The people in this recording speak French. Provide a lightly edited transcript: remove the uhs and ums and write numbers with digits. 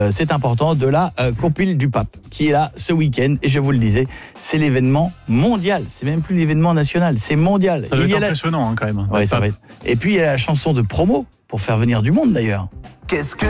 c'est important, de la compile du pape qui est là ce week-end. Et je vous le disais, c'est l'événement mondial. C'est même plus l'événement national, c'est mondial. Ça doit être impressionnant quand même. Ouais, ça va être. Et puis il y a la chanson de promo pour faire venir du monde d'ailleurs. Qu'est-ce que